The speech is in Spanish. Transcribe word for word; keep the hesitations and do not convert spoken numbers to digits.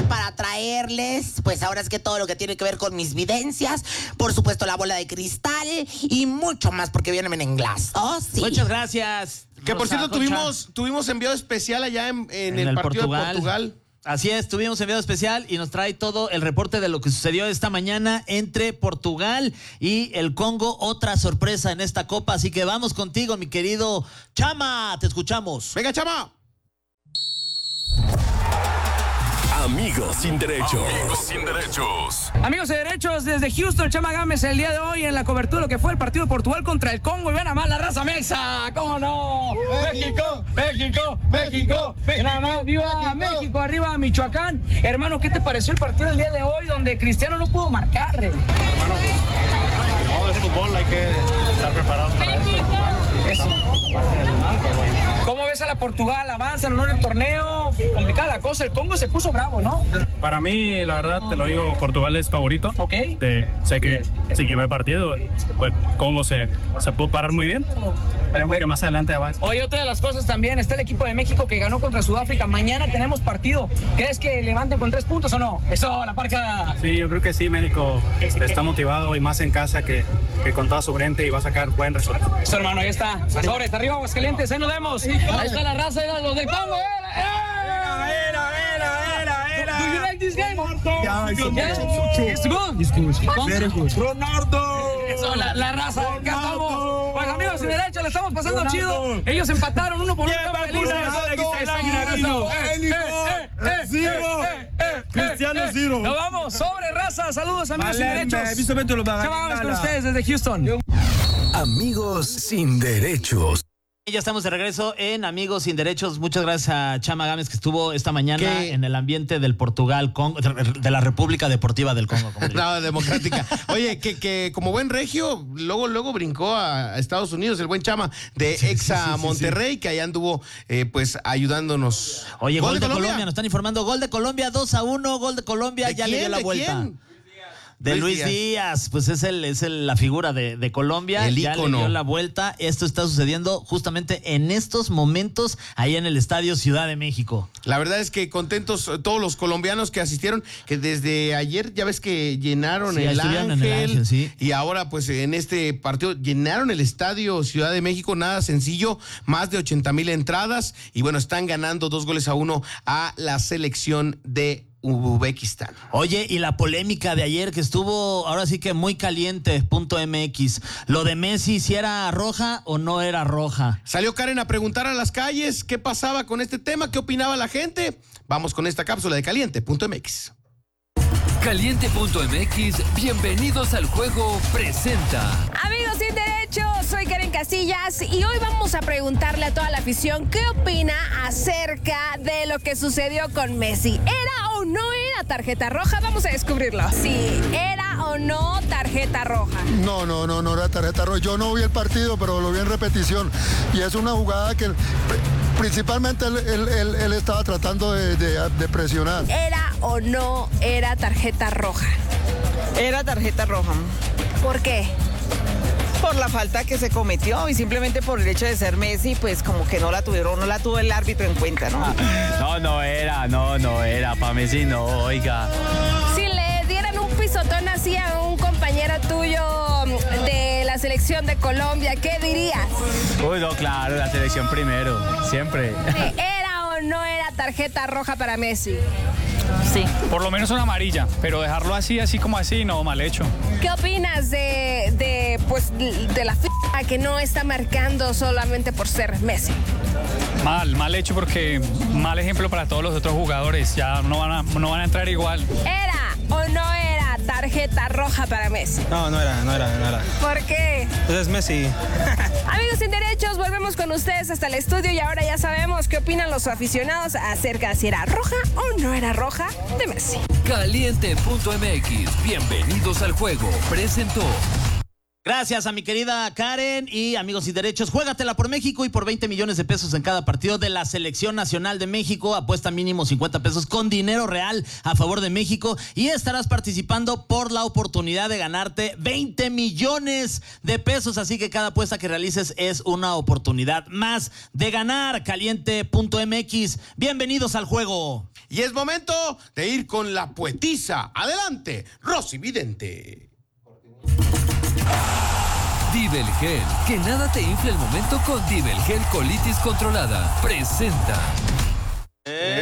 para traerles, pues ahora es que todo lo que tiene que ver con mis vivencias, por supuesto la bola de cristal y mucho más porque vienen en glass. Oh, sí. Muchas gracias. Que por cierto tuvimos, tuvimos enviado especial allá en, en, en el, el partido Portugal. de Portugal. Así es, tuvimos enviado especial y nos trae todo el reporte de lo que sucedió esta mañana entre Portugal y el Congo. Otra sorpresa en esta copa, así que vamos contigo, mi querido Chama, te escuchamos. Venga, Chama. Amigos sin derechos. Amigos sin derechos. Amigos de derechos, desde Houston, Chama Gámez el día de hoy en la cobertura de lo que fue el partido de Portugal contra el Congo. Y ven a más la raza mexa, ¿cómo no? México, México, México, México. ¡Viva México! Arriba Michoacán. Hermano, ¿qué te pareció el partido del día de hoy donde Cristiano no pudo marcar? Hermano, no, es fútbol, hay que estar preparados para eso. Eso. ¿Cómo ves a la Portugal? Avanza en el torneo. Complicada la cosa. El Congo se puso bravo, ¿no? Para mí, la verdad, te lo digo, Portugal es favorito. Ok. De, sé que si lleva el partido, pues Congo se, se pudo parar muy bien. Esperemos que más adelante avance. Oye, otra de las cosas también, está el equipo de México que ganó contra Sudáfrica. Mañana tenemos partido. ¿Crees que levanten con tres puntos o no? Eso, la parca. Sí, yo creo que sí, México está motivado y más en casa que, que con toda su gente y va a sacar buen resultado. Eso, hermano, ahí está. Sobre, está arriba, Aguascalientes, ahí nos vemos. Ahí está la raza de los del Congo. Era, era, era, era, era. Do you like this game? Yeah, it's okay. It's good. It's good. Very good. Ronaldo. Eso, la, la raza, acá estamos. Pues amigos, sin derecho, le estamos pasando Ronaldo. Chido. Ellos empataron uno por uno. Cristiano Zero. Nos vamos, sobre raza. Saludos, amigos sin derechos. Vamos con ustedes desde Houston. Amigos sin derechos. Ya estamos de regreso en Amigos sin Derechos. Muchas gracias a Chama Gámez que estuvo esta mañana ¿Qué? en el ambiente del Portugal, Congo, de la República Deportiva del Congo. Como no, democrática. Oye, que, que como buen regio, luego luego brincó a Estados Unidos, el buen Chama de sí, Exa sí, sí, Monterrey, sí, sí. que allá anduvo eh, pues ayudándonos. Oye, gol, gol de, de Colombia? Colombia, nos están informando. Gol de Colombia, dos a uno, gol de Colombia, ¿De ya quién? le dio la ¿De vuelta. ¿Quién? De Luis, Luis Díaz. Díaz, pues es el es el, la figura de, de Colombia. El ya ícono. Le dio la vuelta. Esto está sucediendo justamente en estos momentos ahí en el Estadio Ciudad de México. La verdad es que contentos todos los colombianos que asistieron, que desde ayer ya ves que llenaron, sí, el, ángel, en el Ángel, sí. Y ahora pues en este partido llenaron el Estadio Ciudad de México, nada sencillo, más de ochenta mil entradas y bueno, están ganando dos goles a uno a la selección de Uzbekistán. Oye, y la polémica de ayer que estuvo ahora sí que muy caliente, punto M X. Lo de Messi, si era roja o no era roja. Salió Karen a preguntar a las calles qué pasaba con este tema, qué opinaba la gente. Vamos con esta cápsula de caliente punto M X. Caliente punto M X, bienvenidos al juego, presenta. Amigos sin derechos, soy Karen Casillas y hoy vamos a preguntarle a toda la afición qué opina acerca de lo que sucedió con Messi. ¿Era o no era tarjeta roja? Vamos a descubrirlo. Sí, ¿era o no tarjeta roja? No, no, no, no era tarjeta roja. Yo no vi el partido, pero lo vi en repetición. Y es una jugada que principalmente él, él, él, él estaba tratando de, de, de presionar. ¿Era o no era tarjeta roja? Era tarjeta roja. ¿Por qué? Por la falta que se cometió y simplemente por el hecho de ser Messi, pues como que no la tuvieron, no la tuvo el árbitro en cuenta, ¿no? No, no era, no, no era, para Messi no, oiga. Si le dieran un pisotón así a un compañero tuyo de la selección de Colombia, ¿qué dirías? Uy, no, claro, la selección primero, siempre. ¿Era o no era tarjeta roja para Messi? Sí. Por lo menos una amarilla, pero dejarlo así, así como así, no, mal hecho. ¿Qué opinas de, de, pues, de la FIFA que no está marcando solamente por ser Messi? Mal, mal hecho porque mal ejemplo para todos los otros jugadores, ya no van a, no van a entrar igual. ¿Era o no era tarjeta roja para Messi? No, no era, no era, no era. ¿Por qué? Pues es Messi. Amigos sin derechos, volvemos con ustedes hasta el estudio y ahora ya sabemos qué opinan los aficionados acerca de si era roja o no era roja de Messi. Caliente punto M X, bienvenidos al juego, presentó. Gracias a mi querida Karen y amigos y derechos. Juégatela por México y por veinte millones de pesos en cada partido de la Selección Nacional de México. Apuesta mínimo cincuenta pesos con dinero real a favor de México y estarás participando por la oportunidad de ganarte veinte millones de pesos. Así que cada apuesta que realices es una oportunidad más de ganar. Caliente punto m x. Bienvenidos al juego. Y es momento de ir con la poetisa. Adelante, Rosy Vidente. Divel Gel, que nada te infle el momento con Divel Gel Colitis Controlada. Presenta. ¡Eh!